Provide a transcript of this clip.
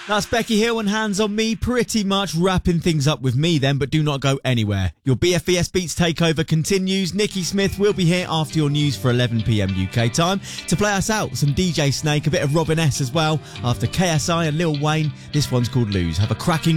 That's Becky Hill and Hands on Me, pretty much wrapping things up with me then, but do not go anywhere. Your BFBS Beats takeover continues. Nikki Smith will be here after your news for 11 p.m. UK time to play us out. Some DJ Snake, a bit of Robin S as well. After KSI and Lil Wayne, this one's called Lose. Have a cracking